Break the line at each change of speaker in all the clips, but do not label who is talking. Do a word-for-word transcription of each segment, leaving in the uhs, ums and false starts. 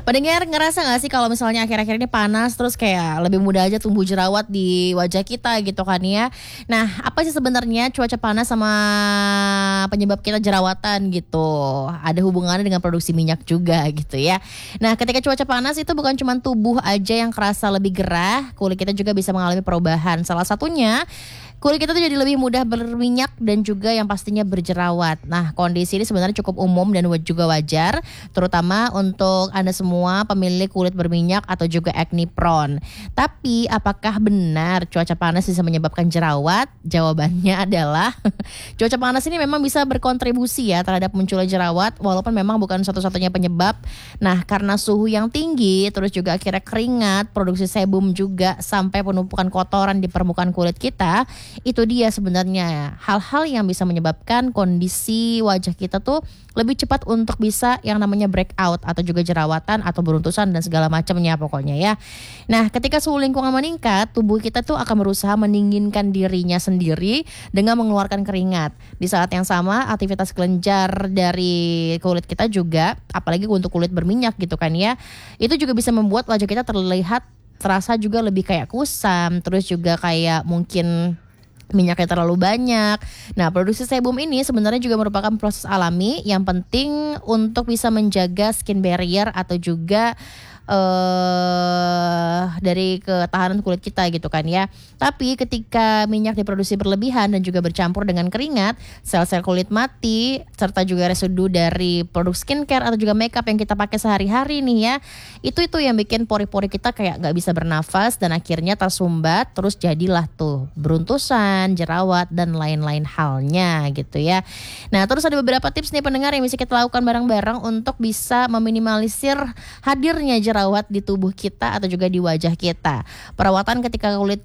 Pendengar ngerasa gak sih kalau misalnya akhir-akhir ini panas terus kayak lebih mudah aja tumbuh jerawat di wajah kita gitu kan ya. Nah, apa sih sebenarnya cuaca panas sama penyebab kita jerawatan gitu? Ada hubungannya dengan produksi minyak juga gitu ya. Nah, ketika cuaca panas itu bukan cuma tubuh aja yang kerasa lebih gerah, kulit kita juga bisa mengalami perubahan. Salah satunya kulit kita tuh jadi lebih mudah berminyak dan juga yang pastinya berjerawat. Nah, kondisi ini sebenarnya cukup umum dan juga wajar, terutama untuk Anda semua pemilik kulit berminyak atau juga acne prone. Tapi apakah benar cuaca panas bisa menyebabkan jerawat? Jawabannya adalah cuaca panas ini memang bisa berkontribusi ya terhadap munculnya jerawat, walaupun memang bukan satu-satunya penyebab. Nah, karena suhu yang tinggi, terus juga akhirnya keringat, produksi sebum juga, sampai penumpukan kotoran di permukaan kulit kita, itu dia sebenarnya hal-hal yang bisa menyebabkan kondisi wajah kita tuh lebih cepat untuk bisa yang namanya breakout atau juga jerawatan atau beruntusan dan segala macamnya pokoknya ya. Nah, ketika suhu lingkungan meningkat, tubuh kita tuh akan berusaha mendinginkan dirinya sendiri dengan mengeluarkan keringat. Di saat yang sama, aktivitas kelenjar dari kulit kita juga, apalagi untuk kulit berminyak gitu kan ya, itu juga bisa membuat wajah kita terlihat terasa juga lebih kayak kusam, terus juga kayak mungkin minyaknya terlalu banyak. Nah, produksi sebum ini sebenarnya juga merupakan proses alami yang penting untuk bisa menjaga skin barrier atau juga Uh, dari ketahanan kulit kita gitu kan ya. Tapi ketika minyak diproduksi berlebihan dan juga bercampur dengan keringat, sel-sel kulit mati serta juga residu dari produk skincare atau juga makeup yang kita pakai sehari-hari nih ya, itu itu yang bikin pori-pori kita kayak nggak bisa bernafas dan akhirnya tersumbat, terus jadilah tuh beruntusan, jerawat dan lain-lain halnya gitu ya. Nah, terus ada beberapa tips nih pendengar yang bisa kita lakukan bareng-bareng untuk bisa meminimalisir hadirnya jerawat perawat di tubuh kita atau juga di wajah kita. Perawatan ketika kulit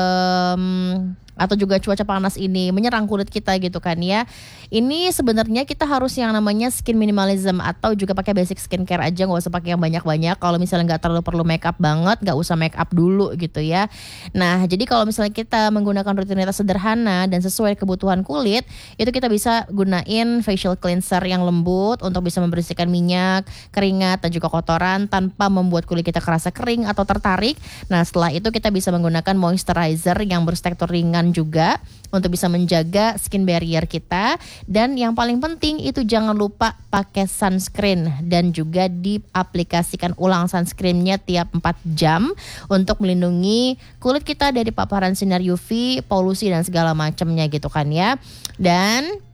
um, atau juga cuaca panas ini menyerang kulit kita gitu kan ya. Ini sebenarnya kita harus yang namanya skin minimalism atau juga pakai basic skincare aja, nggak usah pakai yang banyak-banyak. Kalau misalnya nggak terlalu perlu make up banget, nggak usah make up dulu gitu ya. Nah, jadi kalau misalnya kita menggunakan rutinitas sederhana dan sesuai kebutuhan kulit, itu kita bisa gunain facial cleanser yang lembut untuk bisa membersihkan minyak, keringat dan juga kotoran tanpa membuat kulit kita kerasa kering atau tertarik. Nah, setelah itu kita bisa menggunakan moisturizer yang bertekstur ringan juga untuk bisa menjaga skin barrier kita. Dan yang paling penting itu jangan lupa pakai sunscreen dan juga diaplikasikan ulang sunscreennya tiap empat jam untuk melindungi kulit kita dari paparan sinar U V, polusi dan segala macamnya gitu kan ya. Dan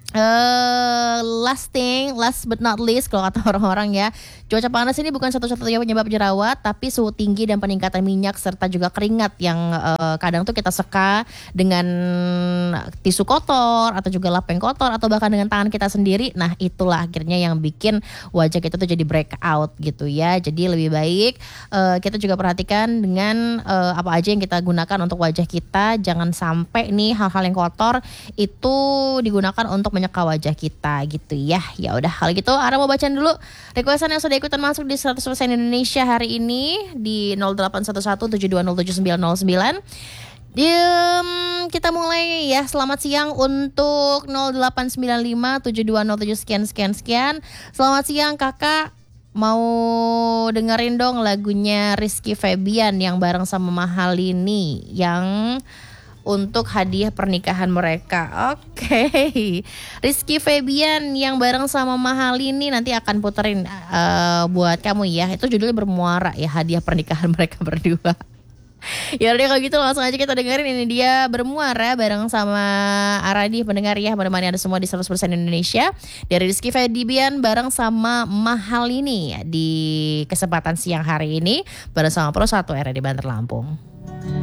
Uh, last thing, last but not least kalau kata orang-orang ya, cuaca panas ini bukan satu-satunya penyebab jerawat, tapi suhu tinggi dan peningkatan minyak serta juga keringat yang uh, kadang tuh kita seka dengan tisu kotor atau juga lap yang kotor atau bahkan dengan tangan kita sendiri. Nah, itulah akhirnya yang bikin wajah kita tuh jadi breakout gitu ya. Jadi lebih baik uh, kita juga perhatikan dengan uh, apa aja yang kita gunakan untuk wajah kita. Jangan sampai nih hal-hal yang kotor itu digunakan untuk menyeka wajah kita gitu ya. Ya udah kalau gitu Ara mau bacain dulu requestan yang sudah ikutan masuk di seratus persen Indonesia hari ini di nol delapan satu satu tujuh dua nol tujuh sembilan nol sembilan. Um, kita mulai ya. Selamat siang untuk nol delapan sembilan lima tujuh dua nol tujuh sekian sekian sekian. Selamat siang kakak, mau dengerin dong lagunya Rizky Febian yang bareng sama Mahalini yang untuk hadiah pernikahan mereka. Oke, okay. Rizky Febian yang bareng sama Mahalini nanti akan puterin uh, buat kamu ya. Itu judulnya Bermuara ya, hadiah pernikahan mereka berdua. Ya udah kalau gitu langsung aja kita dengerin. Ini dia Bermuara bareng sama Aradi pendengar ya, menemani Anda semua di seratus persen Indonesia. Dari Rizky Febian bareng sama Mahalini di kesempatan siang hari ini bareng sama Pro satu R di Banter Lampung.